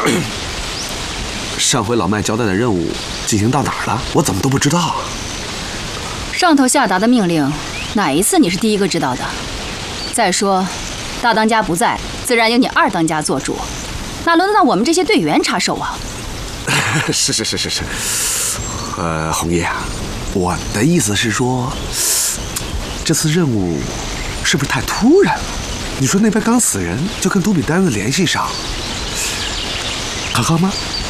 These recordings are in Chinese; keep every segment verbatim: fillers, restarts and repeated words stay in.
上回老麦交代的任务进行到哪儿了？我怎么都不知道。 上头下达的命令，哪一次你是第一个知道的？再说，大当家不在，自然由你二当家做主，哪轮得到我们这些队员插手啊？ 是是是是是。呃，红叶啊，我的意思是说，这次任务是不是太突然了？你说那边刚死人，就跟杜比丹子联系上，可靠吗？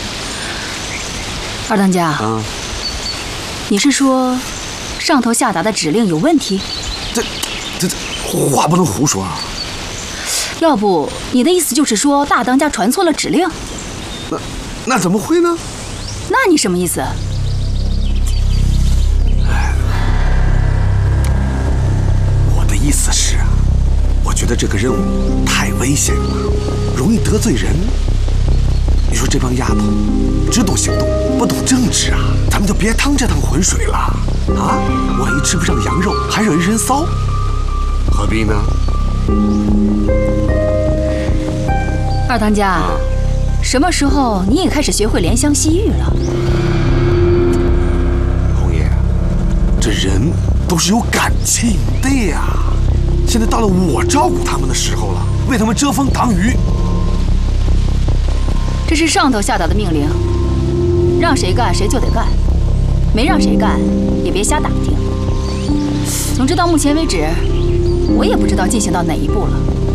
二当家， 嗯， 你是说上头下达的指令有问题？ 这这这话不能胡说啊！ 要不你的意思就是说大当家传错了指令？ 那那怎么会呢？ 那你什么意思？ 我的意思是啊，我觉得这个任务太危险了，容易得罪人。你说这帮丫头只懂行动，不懂政治啊，咱们就别趟这趟浑水了啊！万一吃不上羊肉，还惹一身骚，何必呢？ 二当家，啊、什么时候你也开始学会怜香惜玉了？ 红叶，这人都是有感情的呀。现在到了我照顾他们的时候了，为他们遮风挡雨。 这是上头下达的命令，让谁干谁就得干，没让谁干也别瞎打听。总之到目前为止，我也不知道进行到哪一步了。